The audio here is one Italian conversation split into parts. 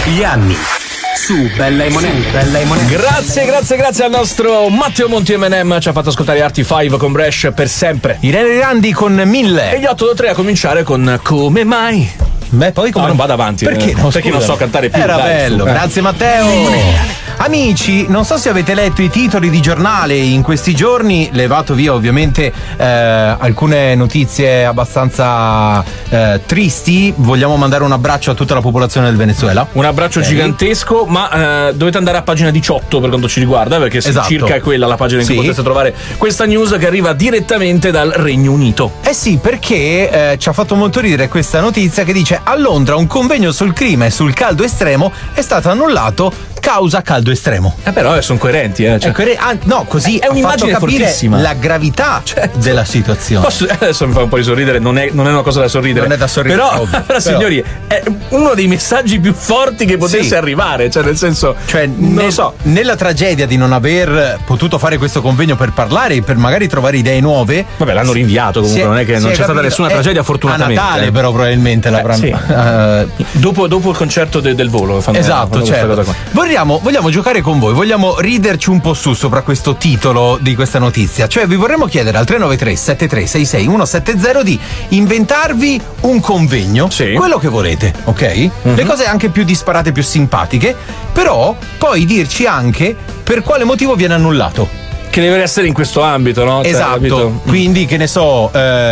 Gli anni su Bella e Monella. Grazie al nostro Matteo Monti M&M, ci ha fatto ascoltare Arty 5 con Bresh per sempre. Irene Randi con 1000. E gli 883 a cominciare con Come mai? Beh, poi come non vado avanti. Perché no? Perché non so cantare più. Era bello, grazie Matteo. Amici, non so se avete letto i titoli di giornale in questi giorni, levato via ovviamente alcune notizie abbastanza tristi. Vogliamo mandare un abbraccio a tutta la popolazione del Venezuela. Un abbraccio gigantesco, ma dovete andare a pagina 18 per quanto ci riguarda, perché circa è quella la pagina in cui potreste trovare questa news che arriva direttamente dal Regno Unito. Eh sì, perché ci ha fatto molto ridere questa notizia che dice: a Londra un convegno sul clima e sul caldo estremo è stato annullato causa caldo estremo. Però sono coerenti, cioè. No, così è ha un'immagine fatto capire fortissima. la gravità della situazione. Adesso mi fa un po' di sorridere, non è una cosa da sorridere. Non è da sorridere. Però signori, è uno dei messaggi più forti che potesse arrivare, cioè nel senso, non lo so. Nella tragedia di non aver potuto fare questo convegno per parlare, per magari trovare idee nuove. Vabbè, l'hanno rinviato comunque, non è che non c'è stata nessuna tragedia fortunatamente. A Natale però probabilmente l'avranno. Dopo il concerto del volo. Esatto, certo. Vogliamo giocare con voi, vogliamo riderci un po' sopra questo titolo di questa notizia. Cioè vi vorremmo chiedere al 393 7366 170 di inventarvi un convegno, quello che volete, ok? Le cose anche più disparate, più simpatiche, però poi dirci anche per quale motivo viene annullato. Che deve essere in questo ambito, no? Esatto, quindi che ne so,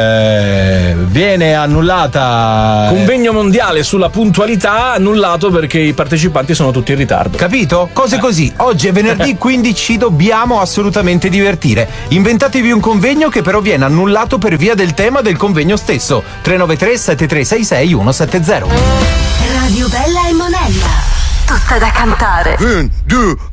viene annullata convegno mondiale sulla puntualità, annullato perché i partecipanti sono tutti in ritardo. Capito? Cose così. Oggi è venerdì, quindi ci dobbiamo assolutamente divertire. Inventatevi un convegno che però viene annullato per via del tema del convegno stesso. 393 7366 170. Radio Bella e Monella. Tutta da cantare. 1, 2